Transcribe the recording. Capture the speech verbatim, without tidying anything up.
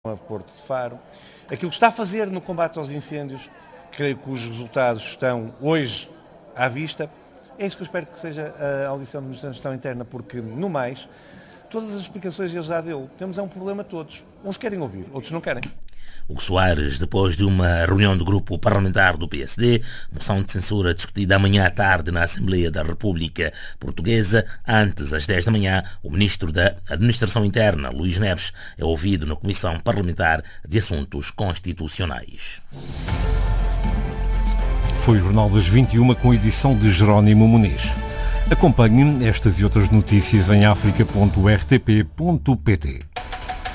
a Porto de Faro. Aquilo que está a fazer no combate aos incêndios, creio que os resultados estão hoje à vista. É isso que eu espero que seja a audição da Administração Interna, porque, no mais, todas as explicações ele já deu. Temos é um problema todos. Uns querem ouvir, outros não querem. Hugo Soares, depois de uma reunião do grupo parlamentar do P S D, moção de censura discutida amanhã à tarde na Assembleia da República Portuguesa. Antes, às dez da manhã, o ministro da Administração Interna, Luís Neves, é ouvido na Comissão Parlamentar de Assuntos Constitucionais. Foi o Jornal das vinte e uma com edição de Jerónimo Muniz. Acompanhe estas e outras notícias em africa ponto r t p ponto p t.